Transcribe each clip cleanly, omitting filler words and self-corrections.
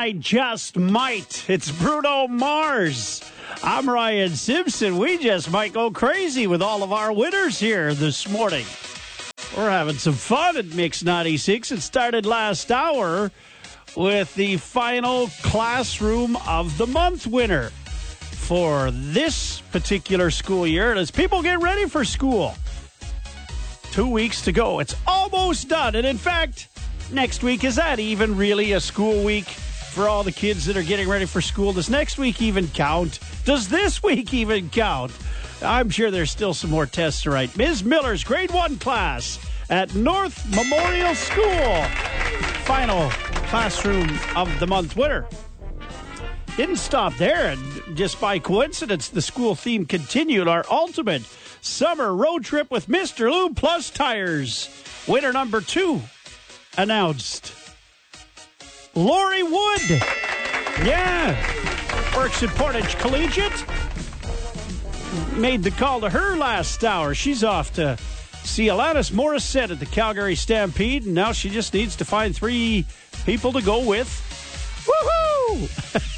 I just might. It's Bruno Mars. I'm Ryan Simpson. We just might go crazy with all of our winners here this morning. We're having some fun at Mix 96. It started last hour with the final Classroom of the Month winner for this particular school year. And as people get ready for school, 2 weeks to go. It's almost done. And in fact, next week, is that even really a school week for all the kids that are getting ready for school? Does next week even count? Does this week even count? I'm sure there's still some more tests to write. Ms. Miller's grade 1 class at North Memorial School. Final Classroom of the Month winner. Didn't stop there, and just by coincidence, the school theme continued. Our ultimate summer road trip with Mr. Lube Plus Tires. Winner number 2 announced. Lori Wood. Yeah. Works at Portage Collegiate. Made the call to her last hour. She's off to see Alanis Morissette at the Calgary Stampede, and now she just needs to find 3 people to go with. Woohoo!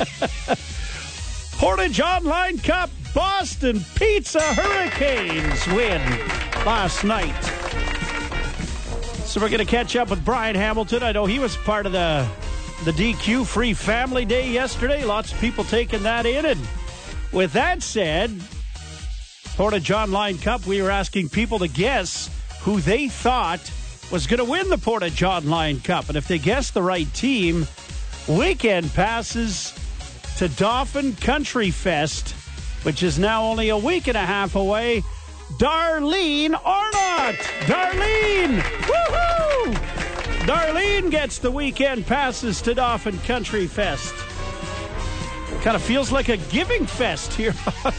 Portage Online Cup, Boston Pizza Hurricanes win last night. So we're going to catch up with Brian Hamilton. I know he was part of the DQ Free Family Day yesterday. Lots of people taking that in. And with that said, Portage Online Cup, we were asking people to guess who they thought was going to win the Portage Online Cup. And if they guessed the right team, weekend passes to Dauphin Country Fest, which is now only a week and a half away. Darlene Arnott! Darlene! Woohoo! Darlene gets the weekend passes to Dauphin Country Fest. Kind of feels like a giving fest here.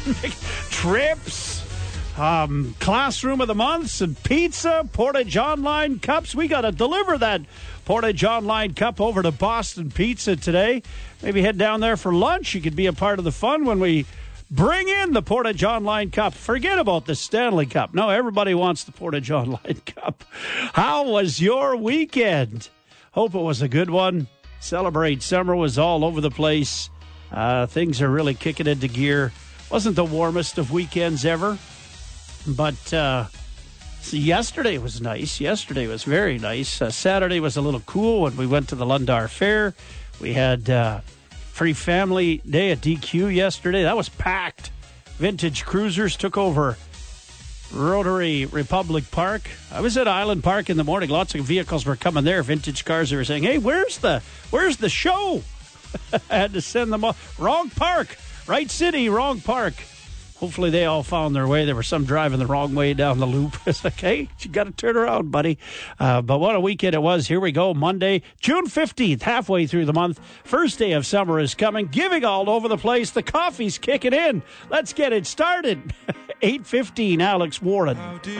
Trips, Classroom of the Months, and pizza, Portage Online Cups. We got to deliver that Portage Online Cup over to Boston Pizza today. Maybe head down there for lunch. You could be a part of the fun when we bring in the Portage Online Cup. Forget about the Stanley Cup. No, everybody wants the Portage Online Cup. How was your weekend? Hope it was a good one. Celebrate Summer was all over the place. Things are really kicking into gear. Wasn't the warmest of weekends ever, but yesterday was nice. Yesterday was very nice. Saturday was a little cool when we went to the Lundar Fair. We had Free Family Day at DQ yesterday. That was packed. Vintage Cruisers took over Rotary Republic Park. I was at Island Park in the morning. Lots of vehicles were coming there. Vintage cars. They were saying, "Hey, where's the show?" I had to send them off. Wrong park. Right city, wrong park. Hopefully they all found their way. There were some driving the wrong way down the loop. It's like, hey, you got to turn around, buddy. But what a weekend it was. Here we go. Monday, June 15th, halfway through the month. First day of summer is coming. Giving all over the place. The coffee's kicking in. Let's get it started. 8:15, Alex Warren.